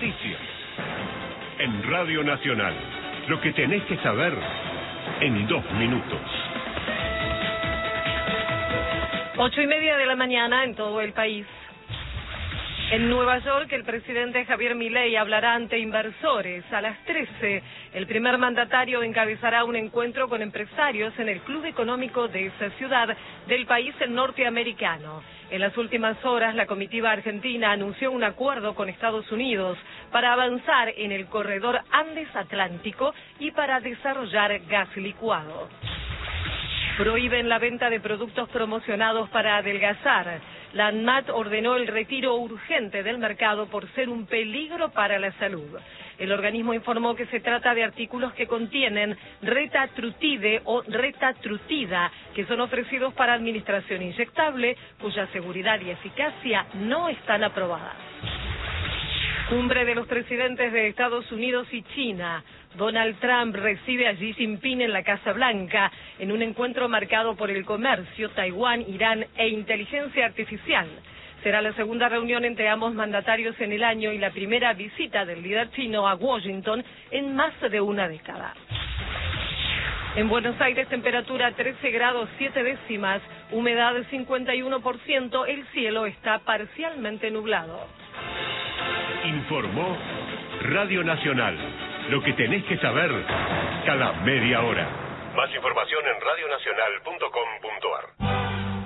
noticias. En Radio Nacional, lo que tenés que saber en 2 minutos. 8:30 de la mañana en todo el país. En Nueva York, el presidente Javier Milei hablará ante inversores. A las 13, el primer mandatario encabezará un encuentro con empresarios en el Club Económico de esa ciudad del país norteamericano. En las últimas horas, la comitiva argentina anunció un acuerdo con Estados Unidos para avanzar en el corredor Andes-Atlántico y para desarrollar gas licuado. Prohíben la venta de productos promocionados para adelgazar. La ANMAT ordenó el retiro urgente del mercado por ser un peligro para la salud. El organismo informó que se trata de artículos que contienen retatrutide o retatrutida, que son ofrecidos para administración inyectable, cuya seguridad y eficacia no están aprobadas. Cumbre de los presidentes de Estados Unidos y China. Donald Trump recibe a Xi Jinping en la Casa Blanca en un encuentro marcado por el comercio, Taiwán, Irán e inteligencia artificial. Será la segunda reunión entre ambos mandatarios en el año y la primera visita del líder chino a Washington en más de una década. En Buenos Aires, temperatura 13 grados 7 décimas, humedad 51%, el cielo está parcialmente nublado. Informó Radio Nacional. Lo que tenés que saber cada media hora. Más información en radionacional.com.ar.